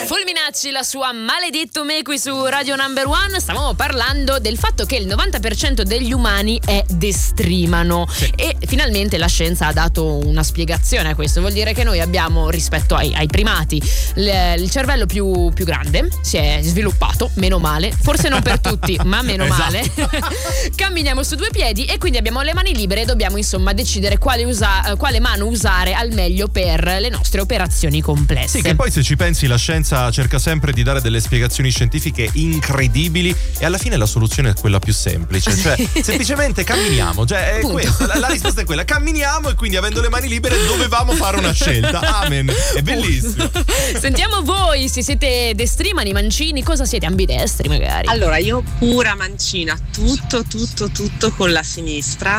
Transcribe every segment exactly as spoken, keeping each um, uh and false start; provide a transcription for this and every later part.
Fulminacci, la sua Maledetto me qui su Radio Number One. Stavamo parlando del fatto che il novanta per cento degli umani è destrimano, sì. E finalmente la scienza ha dato una spiegazione a questo. Vuol dire che noi abbiamo, rispetto ai, ai primati, l- il cervello più, più grande, si è sviluppato, meno male, forse non per tutti, ma meno esatto. male. Camminiamo su due piedi e quindi abbiamo le mani libere e dobbiamo insomma decidere quale, usa- quale mano usare al meglio per le nostre operazioni complesse. Sì, che poi se ci pensi la scienza cerca sempre di dare delle spiegazioni scientifiche incredibili e alla fine la soluzione è quella più semplice, cioè semplicemente camminiamo, cioè è questa, la, la risposta è quella, camminiamo e quindi avendo le mani libere dovevamo fare una scelta, amen, è bellissimo. Sentiamo voi se siete destrimani, mancini, cosa siete, ambidestri magari? Allora io pura mancina, tutto tutto tutto con la sinistra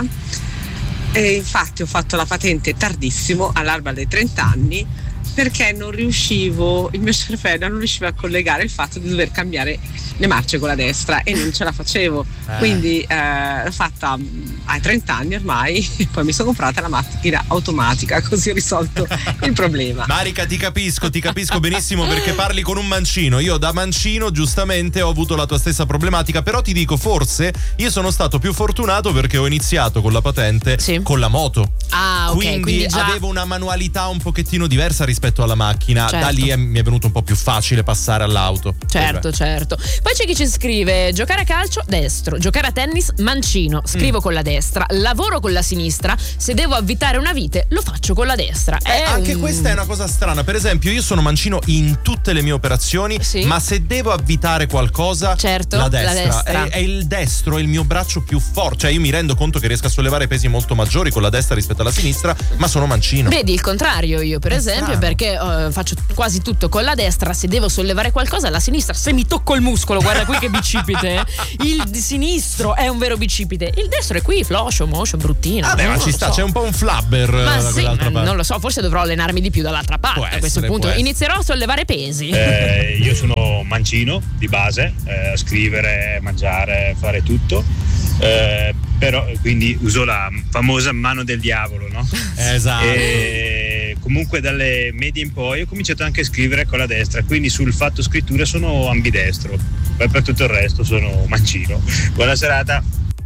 e infatti ho fatto la patente tardissimo, all'alba dei trenta anni, perché non riuscivo, il mio cervello non riusciva a collegare il fatto di dover cambiare le marce con la destra e non ce la facevo, eh. quindi eh, l'ho fatta ai trenta anni ormai e poi mi sono comprata la macchina automatica, così ho risolto il problema. Marica, ti capisco, ti capisco benissimo perché parli con un mancino. Io da mancino giustamente ho avuto la tua stessa problematica, però ti dico forse io sono stato più fortunato perché ho iniziato con la patente sì. con la moto. Ah, ok, quindi, quindi già... avevo una manualità un pochettino diversa rispetto alla macchina, certo. Da lì è, mi è venuto un po' più facile passare all'auto. Certo, certo. Poi c'è chi ci scrive: giocare a calcio destro, giocare a tennis mancino, scrivo mm. con la destra, lavoro con la sinistra, se devo avvitare una vite lo faccio con la destra. Eh, anche un... questa è una cosa strana. Per esempio io sono mancino in tutte le mie operazioni, sì. ma se devo avvitare qualcosa, certo, la destra, la destra. È, è il destro, è il mio braccio più forte. Cioè io mi rendo conto che riesco a sollevare pesi molto maggiori con la destra rispetto alla sinistra, ma sono mancino. Vedi il contrario io per è esempio strano. Perché uh, faccio quasi tutto con la destra, se devo sollevare qualcosa la sinistra, se mi tocco il muscolo, guarda qui che bicipite, il sinistro è un vero bicipite, il destro è qui floscio, moscio, bruttino. Vabbè, ma ci sta, so. C'è un po' un flabber ma da sì, quell'altra parte. Non lo so, forse dovrò allenarmi di più dall'altra parte. Può a questo essere, punto inizierò a sollevare pesi. Eh, io sono mancino di base, eh, a scrivere, mangiare, fare tutto. Eh, però quindi uso la famosa mano del diavolo, no? Esatto. E comunque dalle medie in poi ho cominciato anche a scrivere con la destra, quindi sul fatto scrittura sono ambidestro, poi per tutto il resto sono mancino. Buona serata.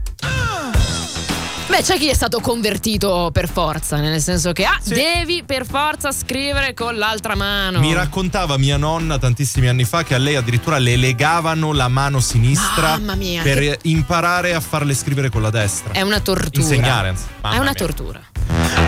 Beh, c'è chi è stato convertito per forza, nel senso che ah, sì. devi per forza scrivere con l'altra mano. Mi raccontava mia nonna tantissimi anni fa che a lei addirittura le legavano la mano sinistra Mamma mia, per che... imparare a farle scrivere con la destra. È una tortura. Insegnare, anzi. È una mia. tortura.